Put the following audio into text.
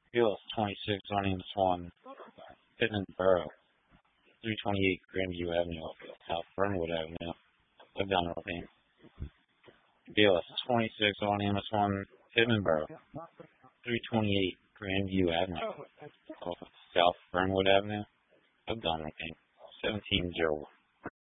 BLS 26 on Amos 1, Pittman Borough, 328 Grandview Avenue, South Fernwood Avenue, O'Donnell Lane. BLS 26 on Amos 1, Pittman Borough, 328 Grandview Avenue, South Fernwood Avenue, O'Donnell Lane, 1701.